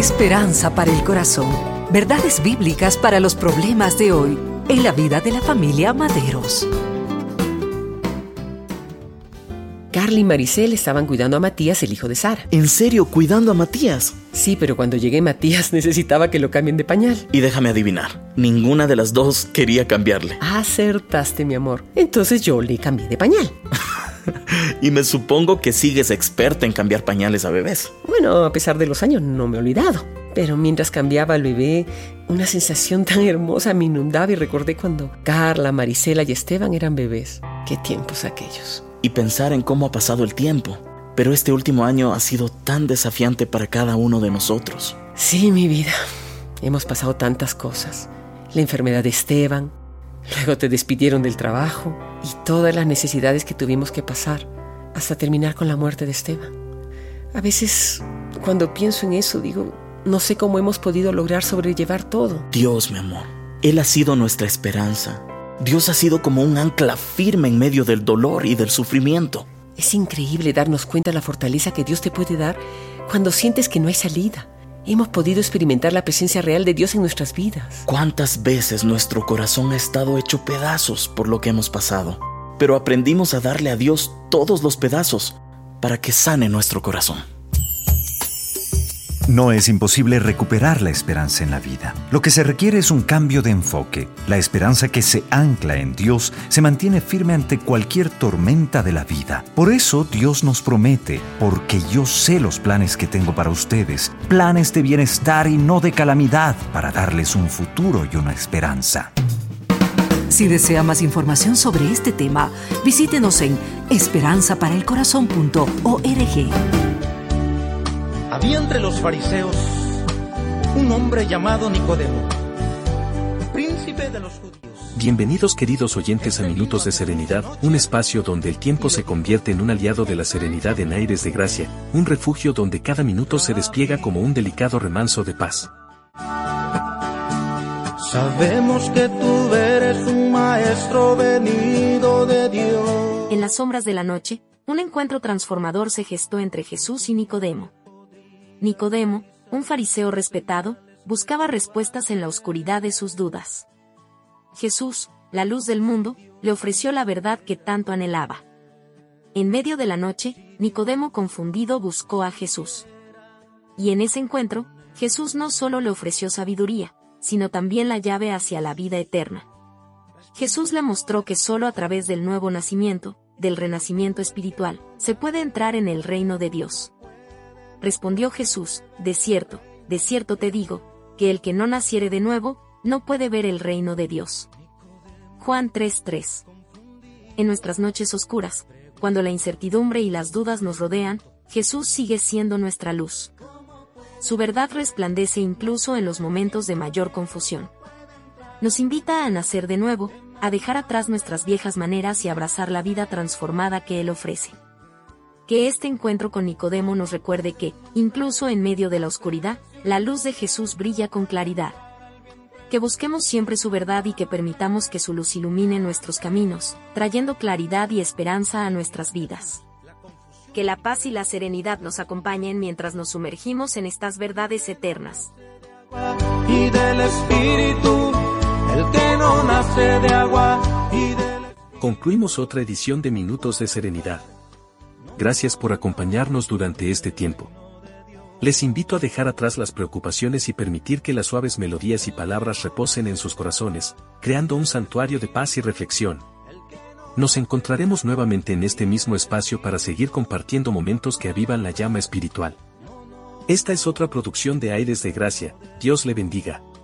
Esperanza para el corazón. Verdades bíblicas para los problemas de hoy en la vida de la familia Maderos. Carla y Maricel estaban cuidando a Matías, el hijo de Sara. ¿En serio, cuidando a Matías? Sí, pero cuando llegué Matías necesitaba que lo cambien de pañal. Y déjame adivinar, ninguna de las dos quería cambiarle. Acertaste, mi amor. Entonces yo le cambié de pañal. Y me supongo que sigues experta en cambiar pañales a bebés. Bueno, a pesar de los años no me he olvidado. Pero mientras cambiaba al bebé, una sensación tan hermosa me inundaba y recordé cuando Carla, Marisela y Esteban eran bebés. Qué tiempos aquellos. Y pensar en cómo ha pasado el tiempo. Pero este último año ha sido tan desafiante para cada uno de nosotros. Sí, mi vida. Hemos pasado tantas cosas. La enfermedad de Esteban, luego te despidieron del trabajo y todas las necesidades que tuvimos que pasar hasta terminar con la muerte de Esteban. A veces, cuando pienso en eso, digo, no sé cómo hemos podido lograr sobrellevar todo. Dios, mi amor, Él ha sido nuestra esperanza. Dios ha sido como un ancla firme en medio del dolor y del sufrimiento. Es increíble darnos cuenta de la fortaleza que Dios te puede dar cuando sientes que no hay salida. Hemos podido experimentar la presencia real de Dios en nuestras vidas. ¿Cuántas veces nuestro corazón ha estado hecho pedazos por lo que hemos pasado? Pero aprendimos a darle a Dios todos los pedazos para que sane nuestro corazón. No es imposible recuperar la esperanza en la vida. Lo que se requiere es un cambio de enfoque. La esperanza que se ancla en Dios se mantiene firme ante cualquier tormenta de la vida. Por eso Dios nos promete, porque yo sé los planes que tengo para ustedes, planes de bienestar y no de calamidad, para darles un futuro y una esperanza. Si desea más información sobre este tema, visítenos en esperanzaparaelcorazon.org. Había entre los fariseos un hombre llamado Nicodemo, príncipe de los judíos. Bienvenidos, queridos oyentes, a Minutos de Serenidad, un espacio donde el tiempo se convierte en un aliado de la serenidad en aires de gracia, un refugio donde cada minuto se despliega como un delicado remanso de paz. Sabemos que tú eres un maestro venido de Dios. En las sombras de la noche, un encuentro transformador se gestó entre Jesús y Nicodemo. Nicodemo, un fariseo respetado, buscaba respuestas en la oscuridad de sus dudas. Jesús, la luz del mundo, le ofreció la verdad que tanto anhelaba. En medio de la noche, Nicodemo confundido buscó a Jesús. Y en ese encuentro, Jesús no solo le ofreció sabiduría, sino también la llave hacia la vida eterna. Jesús le mostró que solo a través del nuevo nacimiento, del renacimiento espiritual, se puede entrar en el reino de Dios. Respondió Jesús, de cierto te digo, que el que no naciere de nuevo, no puede ver el reino de Dios. Juan 3:3. En nuestras noches oscuras, cuando la incertidumbre y las dudas nos rodean, Jesús sigue siendo nuestra luz. Su verdad resplandece incluso en los momentos de mayor confusión. Nos invita a nacer de nuevo, a dejar atrás nuestras viejas maneras y abrazar la vida transformada que Él ofrece. Que este encuentro con Nicodemo nos recuerde que, incluso en medio de la oscuridad, la luz de Jesús brilla con claridad. Que busquemos siempre su verdad y que permitamos que su luz ilumine nuestros caminos, trayendo claridad y esperanza a nuestras vidas. Que la paz y la serenidad nos acompañen mientras nos sumergimos en estas verdades eternas. Y del Espíritu, el que no nace de agua y del... Concluimos otra edición de Minutos de Serenidad. Gracias por acompañarnos durante este tiempo. Les invito a dejar atrás las preocupaciones y permitir que las suaves melodías y palabras reposen en sus corazones, creando un santuario de paz y reflexión. Nos encontraremos nuevamente en este mismo espacio para seguir compartiendo momentos que avivan la llama espiritual. Esta es otra producción de Aires de Gracia. Dios le bendiga.